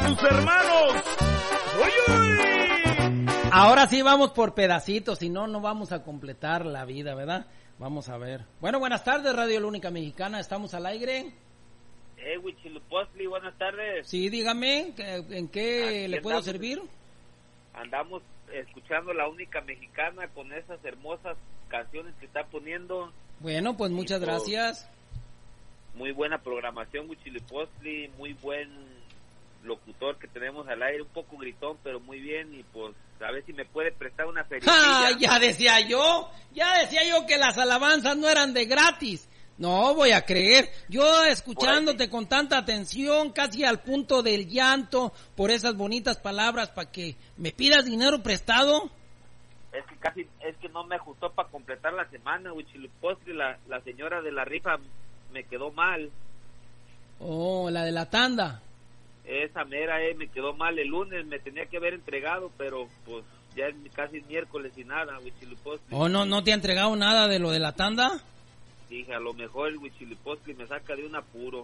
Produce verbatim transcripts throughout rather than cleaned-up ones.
sus hermanos. ¡Uy, uy! Ahora sí vamos por pedacitos, si no, no vamos a completar la vida, ¿verdad? Vamos a ver. Bueno, buenas tardes, Radio La Única Mexicana, ¿estamos al aire? Eh, Huitzilopochtli, buenas tardes. Sí, dígame, ¿en qué Aquí le puedo andamos, servir? Andamos escuchando La Única Mexicana con esas hermosas canciones que está poniendo. Bueno, pues muchas pues, gracias. Muy buena programación, Huitzilopochtli, muy buen locutor que tenemos al aire, un poco gritón, pero muy bien, y pues a ver si me puede prestar una feria. ¡Ah, ya decía yo! Ya decía yo que las alabanzas no eran de gratis. No voy a creer, yo escuchándote con tanta atención, casi al punto del llanto, por esas bonitas palabras, para que me pidas dinero prestado. Es que casi, es que no me ajustó para completar la semana, Huitzilopochtli, la, la señora de la rifa me quedó mal. Oh, la de la tanda. Esa mera, eh, me quedó mal el lunes, me tenía que haber entregado, pero pues ya es casi miércoles y nada, Huitzilopochtli. Oh, no, ¿no te ha entregado nada de lo de la tanda? Dije, a lo mejor el Huitzilopochtli me saca de un apuro.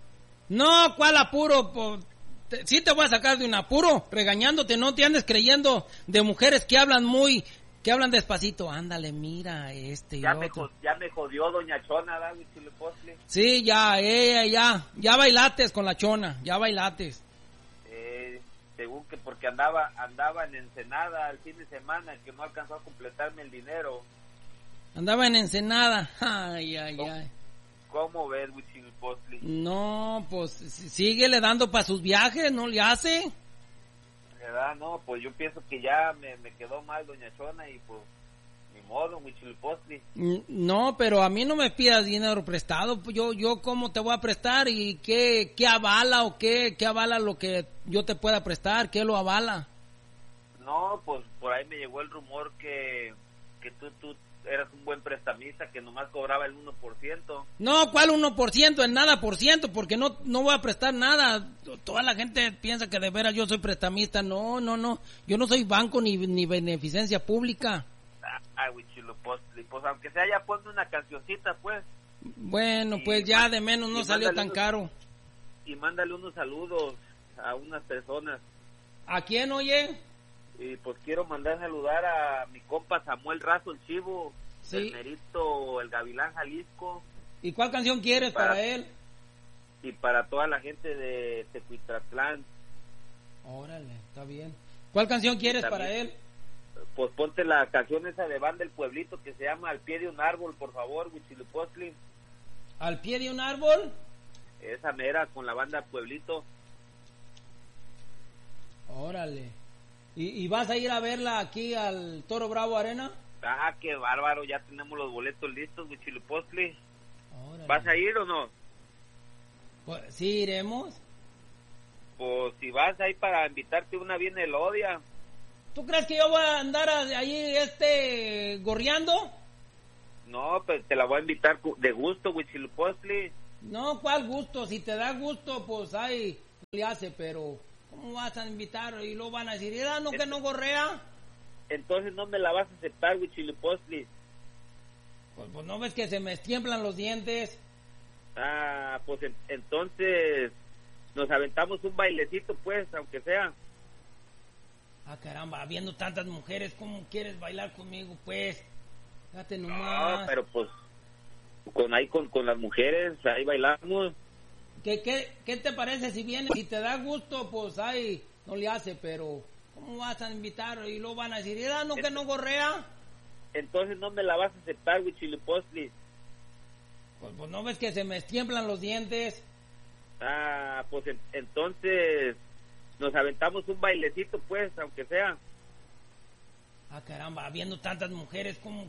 No, ¿cuál apuro? Pues, te, sí te voy a sacar de un apuro, regañándote, no te andes creyendo de mujeres que hablan muy, que hablan despacito. Ándale, mira, este y ya, otro. me, jod- ya me jodió doña Chona, ¿verdad, Huitzilopochtli? Sí, ya, ella, ya, ya bailates con la chona, ya bailates. Eh, según que porque andaba andaba en Ensenada el fin de semana, que no alcanzó a completarme el dinero. Andaba en Ensenada, ay, ay, ay. ¿Cómo ves, Huitzilopochtli? No, pues sí- síguele dando para sus viajes, ¿no le hace? ¿Verdad? No, pues yo pienso que ya me, me quedó mal doña Chona y pues ni modo, Huitzilopochtli. N- No, pero a mí no me pidas dinero prestado, pues yo, yo cómo te voy a prestar y qué, qué avala o qué, qué avala lo que yo te pueda prestar, qué lo avala. No, pues por ahí me llegó el rumor que, que tú, tú eras un buen prestamista que nomás cobraba el uno por ciento. No, ¿cuál uno por ciento? En nada por ciento, porque no, no voy a prestar nada. Toda la gente piensa que de veras yo soy prestamista. No, no, no. Yo no soy banco ni, ni beneficencia pública. Ah, Huitzilopochtli, pues aunque sea ya ponme una cancioncita, pues. Bueno, Y pues ya má- de menos no y salió mándale tan unos- caro. Y mándale unos saludos a unas personas. ¿A quién, oye? Y pues quiero mandar saludar a mi compa Samuel Razo, el Chivo, Sí. el Merito, el Gavilán Jalisco, ¿Y cuál canción quieres Para- para él? y para toda la gente de Tecuitratlán. Órale, está bien. ¿Cuál canción quieres También. para él? Pues ponte la canción esa de Banda del Pueblito que se llama Al Pie de un Árbol, por favor, Huitzilopochtli. ¿Al pie de un árbol? Esa mera con la Banda Pueblito. Órale. ¿Y, y vas a ir a verla aquí al Toro Bravo Arena? Ah, qué bárbaro, ya tenemos los boletos listos, Huitzilopochtli. Órale. ¿Vas a ir o no? Pues, sí, iremos. Pues si vas ahí para invitarte una bien elodia. ¿Tú crees que yo voy a andar a- ahí este gorreando? No, pues te la voy a invitar cu- de gusto, Huitzilopochtli. No, ¿cuál gusto? Si te da gusto, pues ahí le hace, pero ¿cómo vas a invitar? Y luego van a decir, ¿era no que no gorrea? Entonces no me la vas a aceptar, Huitzilopochtli. Pues, pues no ves que se me tiemblan los dientes. Ah, pues en- entonces nos aventamos un bailecito, pues, aunque sea. Ah, caramba, viendo tantas mujeres, ¿cómo quieres bailar conmigo, pues? Date No, nomás. pero pues con ahí con, con las mujeres, ahí bailamos. ¿Qué, qué, ¿Qué te parece si vienes? Si te da gusto, pues ahí no le hace, pero ¿cómo vas a invitar? Y luego van a decir, ¿era no que no gorrea? Entonces no me la vas a aceptar, Huitzilopochtli. Pues, pues no ves que se me tiemblan los dientes. Ah, pues en- entonces nos aventamos un bailecito, pues, aunque sea. Ah, caramba, viendo tantas mujeres, ¿cómo